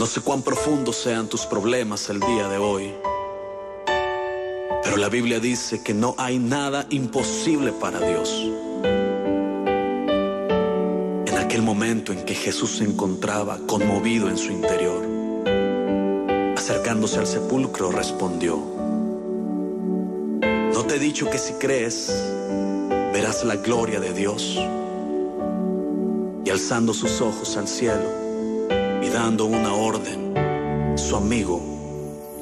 No sé cuán profundos sean tus problemas el día de hoy, pero la Biblia dice que no hay nada imposible para Dios. En aquel momento en que Jesús se encontraba conmovido en su interior, acercándose al sepulcro, respondió: ¿no te he dicho que si crees, verás la gloria de Dios? Y alzando sus ojos al cielo y dando una orden, su amigo